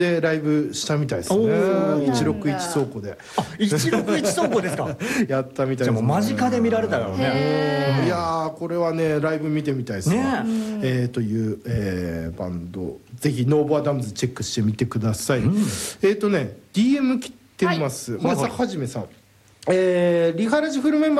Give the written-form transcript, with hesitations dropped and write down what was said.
でライブしたみたいですね。161倉庫で。 あ、161倉庫ですか。 やったみたいですね。 じゃあもう間近で見られたよね。 いやー、これはねライブ見てみたいですね。という、バンドぜひノーボアダムズチェックしてみてください。DM 来てます。まさはじめさん。リハラジフルメンバー